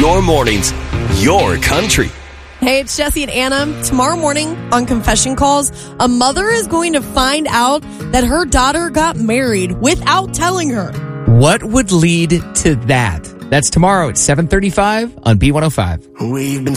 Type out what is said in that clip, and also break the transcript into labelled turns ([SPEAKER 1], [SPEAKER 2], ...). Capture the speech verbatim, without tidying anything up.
[SPEAKER 1] Your mornings, your country.
[SPEAKER 2] Hey, it's Jesse and Anna. Tomorrow morning on Confession Calls, a mother is going to find out that her daughter got married without telling her.
[SPEAKER 3] What would lead to that? That's tomorrow at seven thirty-five on B one oh five.
[SPEAKER 1] We've been